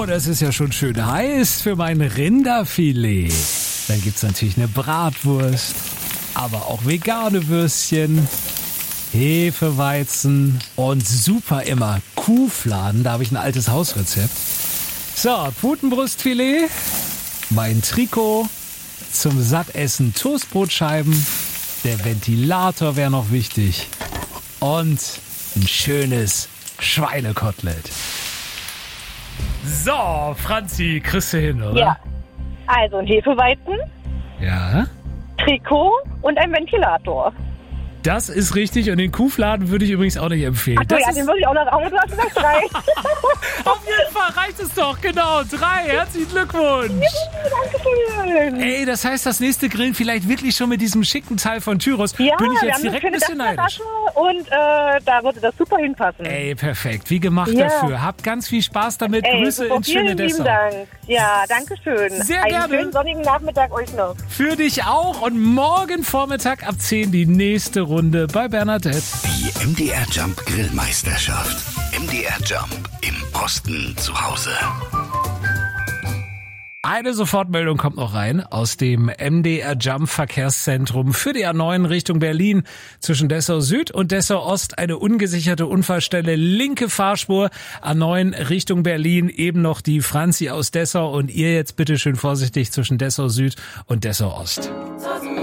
Oh, das ist ja schon schön heiß für mein Rinderfilet. Dann gibt's natürlich eine Bratwurst, aber auch vegane Würstchen, Hefeweizen und super immer Kuhfladen. Da habe ich ein altes Hausrezept. So, Putenbrustfilet, mein Trikot, zum Sattessen Toastbrotscheiben, der Ventilator wäre noch wichtig und ein schönes Schweinekotelett. So, Franzi, kriegst du hin, oder? Ja. Also ein Hefeweizen, Ja, Trikot und ein Ventilator. das ist richtig und den Kuhfladen würde ich übrigens auch nicht empfehlen. Achso, ja, den würde ich auch noch rauchen. Du hast gesagt 3. Auf jeden Fall reicht es doch, genau. 3, herzlichen Glückwunsch. Dankeschön. Ey, das heißt, das nächste Grillen vielleicht wirklich schon mit diesem schicken Teil von Tyros. Ja, Bin ich wir jetzt haben direkt ein eine bisschen schöne neidisch. Dachterrasse und da würde das super hinpassen. Ey, perfekt. Wie gemacht Ja. dafür. Habt ganz viel Spaß damit. Grüße super, ins schöne vielen lieben Dessau. Dank. Ja, danke schön. Sehr Einen gerne. schönen sonnigen Nachmittag euch noch. Für dich auch. Und morgen Vormittag ab 10 die nächste Runde bei Bernadette. Die MDR Jump Grillmeisterschaft. MDR Jump im Osten zu Hause. Eine Sofortmeldung kommt noch rein aus dem MDR Jump Verkehrszentrum für die A9 Richtung Berlin. Zwischen Dessau Süd und Dessau Ost eine ungesicherte Unfallstelle, linke Fahrspur, A9 Richtung Berlin, eben noch die Franzi aus Dessau und ihr jetzt bitte schön vorsichtig zwischen Dessau Süd und Dessau Ost.